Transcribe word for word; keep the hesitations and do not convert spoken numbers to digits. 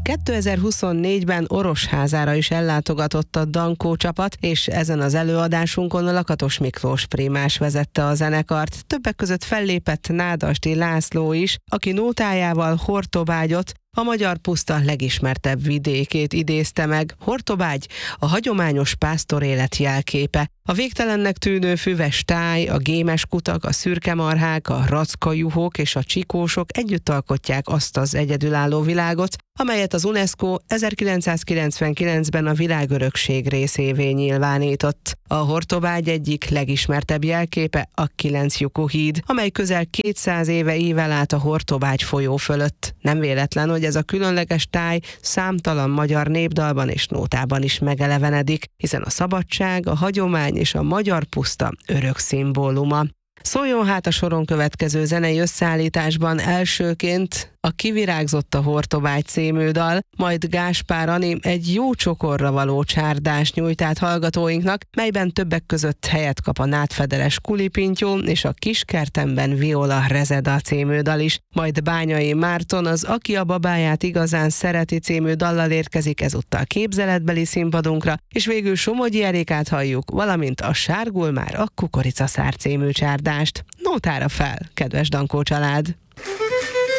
kétezer-huszonnégyben Orosházára is ellátogatott a Dankó csapat, és ezen az előadásunkon a Lakatos Miklós prímás vezette a zenekart. Többek között fellépett Nádasdy László is, aki nótájával Hortobágyot, a magyar puszta legismertebb vidékét idézte meg. Hortobágy a hagyományos pásztor élet jelképe. A végtelennek tűnő füves táj, a gémes kutak, a szürkemarhák, a rackajuhok és a csikósok együtt alkotják azt az egyedülálló világot, amelyet az UNESCO ezerkilencszázkilencvenkilencben a világörökség részévé nyilvánított. A Hortobágy egyik legismertebb jelképe a Kilenclyukú híd, amely közel kétszáz éve ível át a Hortobágy folyó fölött. Nem véletlen, hogy ez a különleges táj számtalan magyar népdalban és nótában is megelevenedik, hiszen a szabadság, a hagyomány és a magyar puszta örök szimbóluma. Szóljon hát a soron következő zenei összeállításban elsőként a Kivirágzott a Hortobágy című dal, majd Gáspár Ani egy jó csokorra való csárdást nyújt át hallgatóinknak, melyben többek között helyet kap a nádfedeles Kulipintyó és a Kiskertemben viola rezeda című dal is, majd Bányai Márton az Aki a babáját igazán szereti című dallal érkezik ezúttal képzeletbeli színpadunkra, és végül Somogyi Erikát halljuk, valamint a Sárgul már a kukoricaszár című csárdást. Nótára fel, kedves Dankó család!